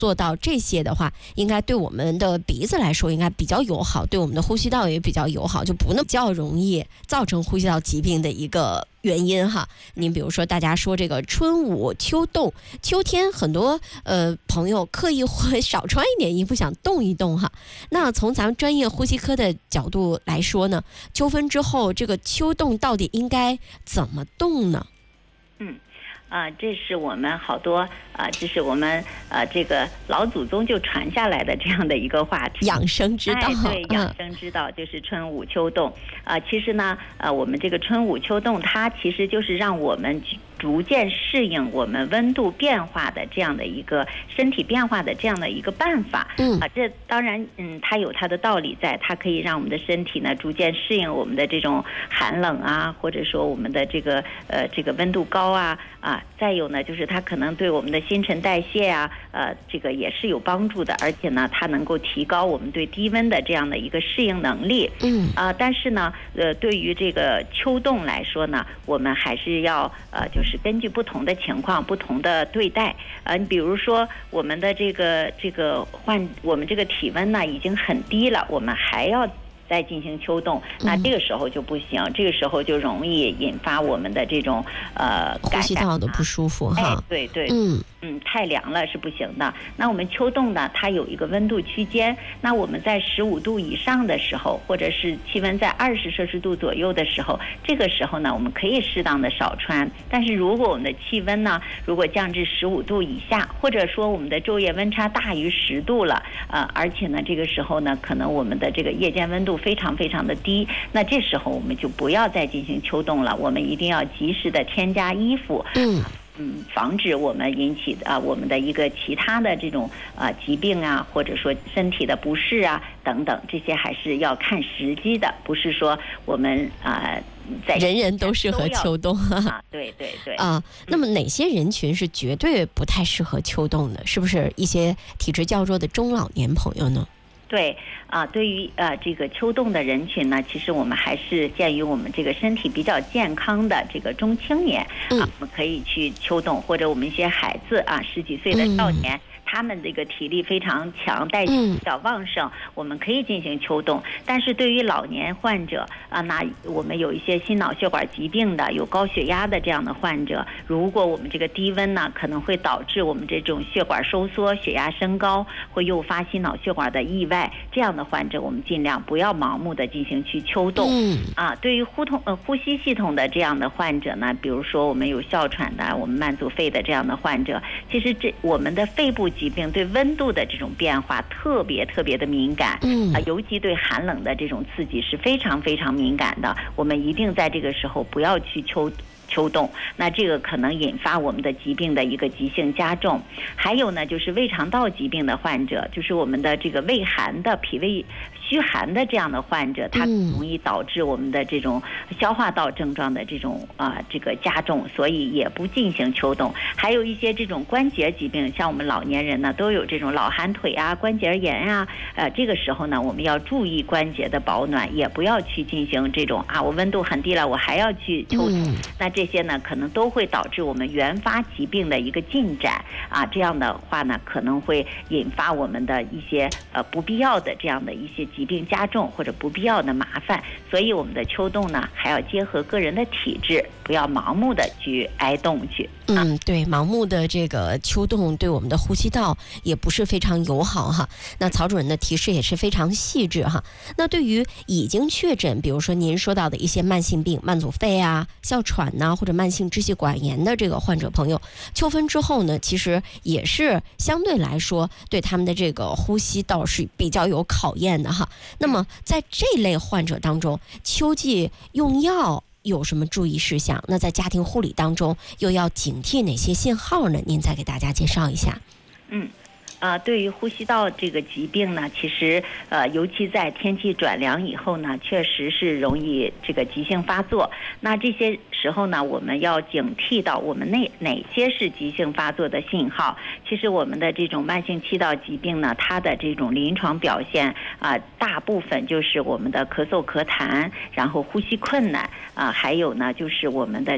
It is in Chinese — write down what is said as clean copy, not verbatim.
做到这些的话，应该对我们的鼻子来说应该比较友好，对我们的呼吸道也比较友好，就不那么较容易造成呼吸道疾病的一个原因哈。您比如说大家说这个春捂秋冻，秋天很多朋友刻意会少穿一点衣服，想动一动哈。那从咱们专业呼吸科的角度来说呢，秋分之后这个秋冻到底应该怎么动呢？ 这是我们好多这是我们这个老祖宗就传下来的这样的一个话题， 养生之道。 对，养生之道就是春捂秋冻。其实呢，我们这个春捂秋冻，它其实就是让我们逐渐适应我们温度变化的这样的一个身体变化的这样的一个办法。这当然，它有它的道理在，它可以让我们的身体呢逐渐适应我们的这种寒冷啊，或者说我们的这个温度高啊。再有呢，就是它可能对我们的新陈代谢啊，这个也是有帮助的，而且呢，它能够提高我们对低温的这样的一个适应能力。但是呢，对于这个秋冻来说呢，我们还是要就是根据不同的情况不同的对待。你比如说我们的我们这个体温呢已经很低了，我们还要再进行秋冻，那这个时候就不行，这个时候就容易引发我们的这种呼吸道的不舒服哈。 对，太凉了是不行的。那我们秋冻呢，它有一个温度区间，那我们在15度以上的时候，或者是气温在20摄氏度左右的时候，这个时候呢，我们可以适当的少穿。但是如果我们的气温呢，如果降至15度以下，或者说我们的昼夜温差大于10度了，而且呢，这个时候呢，可能我们的这个夜间温度非常非常的低，那这时候我们就不要再进行秋冻了，我们一定要及时的添加衣服。防止我们引起我们的一个其他的这种疾病啊，或者说身体的不适啊等等，这些还是要看时机的，不是说我们在人人都适合秋冻对那么哪些人群是绝对不太适合秋冻的？是不是一些体质较弱的中老年朋友呢？ 对对于这个秋冻的人群呢，其实我们还是鉴于我们这个身体比较健康的这个中青年我们可以去秋冻，或者我们一些孩子10几岁的少年。他们这个体力非常强，代谢比较旺盛，我们可以进行秋冻。但是对于老年患者那我们有一些心脑血管疾病的，有高血压的这样的患者，如果我们这个低温呢，可能会导致我们这种血管收缩、血压升高，会诱发心脑血管的意外。这样的患者，我们尽量不要盲目的进行去秋冻。对于呼吸系统的这样的患者呢，比如说我们有哮喘的，我们慢阻肺的这样的患者，其实我们的肺部疾病对温度的这种变化特别特别的敏感，尤其对寒冷的这种刺激是非常非常敏感的。我们一定在这个时候不要去秋冻，那这个可能引发我们的疾病的一个急性加重。还有呢，就是胃肠道疾病的患者，就是我们的这个胃寒的、脾胃虚寒的这样的患者，它容易导致我们的这种消化道症状的这种这个加重，所以也不进行秋冻。还有一些这种关节疾病，像我们老年人呢都有这种老寒腿啊、关节炎啊，这个时候呢我们要注意关节的保暖，也不要去进行这种我温度很低了，我还要去秋冻。那这些呢可能都会导致我们原发疾病的一个进展这样的话呢可能会引发我们的一些不必要的这样的一些疾病加重或者不必要的麻烦。所以我们的秋冻呢还要结合个人的体质，不要盲目的去挨冻去。 对，盲目的这个秋冻对我们的呼吸道也不是非常友好哈。那曹主任的提示也是非常细致哈。那对于已经确诊，比如说您说到的一些慢性病，慢阻肺啊、哮喘呐，或者慢性支气管炎的这个患者朋友，秋分之后呢，其实也是相对来说对他们的这个呼吸道是比较有考验的哈。那么在这类患者当中，秋季用药有什么注意事项？那在家庭护理当中又要警惕哪些信号呢？您再给大家介绍一下。 对于呼吸道这个疾病呢，其实尤其在天气转凉以后呢，确实是容易这个急性发作。那这些时候呢，我们要警惕到我们哪些是急性发作的信号。其实我们的这种慢性气道疾病呢，它的这种临床表现大部分就是我们的咳嗽咳痰，然后呼吸困难还有呢就是我们的